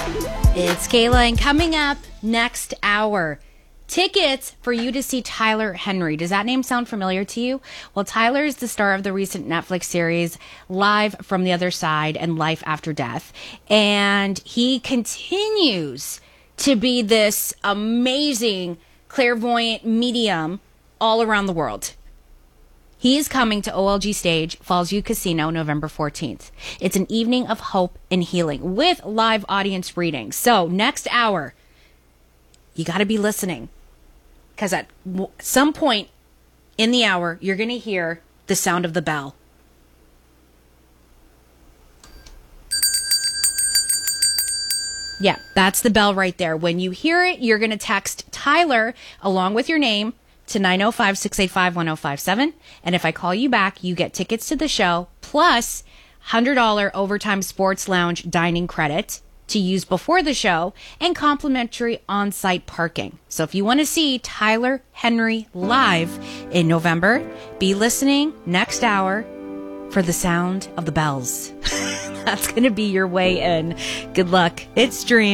It's Kayla, and coming up next hour, tickets for you to see Tyler Henry. Does that name sound familiar to you? Well, Tyler is the star of the recent Netflix series Live from the Other Side and Life After Death. And he continues to be this amazing clairvoyant medium all around the world. He is coming to OLG Stage, Falls View Casino, November 14th. It's an evening of hope and healing with live audience readings. So next hour, you got to be listening, because at some point in the hour, you're going to hear the sound of the bell. Yeah, that's the bell right there. When you hear it, you're going to text Tyler along with your name to 905-685-1057. And if I call you back, you get tickets to the show plus $100 Overtime Sports Lounge dining credit to use before the show and complimentary on-site parking. So if you want to see Tyler Henry live in November, be listening next hour for the sound of the bells. That's going to be your way in. Good luck. It's Dream.